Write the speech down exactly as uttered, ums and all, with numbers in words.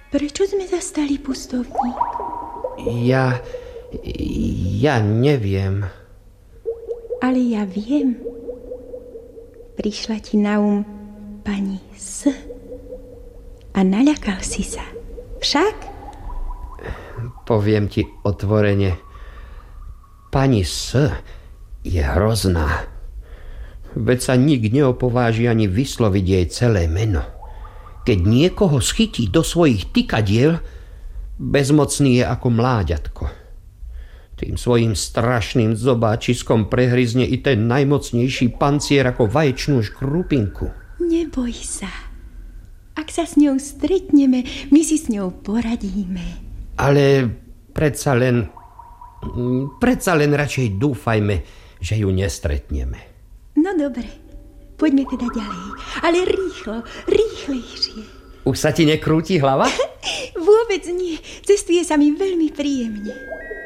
Prečo sme zastali pustovník? Ja... ja neviem. Ale ja viem. Prišla ti na um pani S. A naľakal si sa. Však? Poviem ti otvorene. Pani S. je hrozná. Veď sa nik neopováži ani vysloviť jej celé meno. Keď niekoho schytí do svojich tykadiel, bezmocný je ako mláďatko. Tým svojím strašným zobáčiskom prehryzne i ten najmocnejší pancier ako vaječnú škrupinku. Neboj sa. Ak sa s ňou stretneme, my si s ňou poradíme. Ale predsa len... predsa len radšej dúfajme, že ju nestretneme. No dobre, poďme teda ďalej. Ale rýchlo, rýchlejšie. Už sa ti nekrúti hlava? Vôbec nie, cestuje sa mi veľmi príjemne.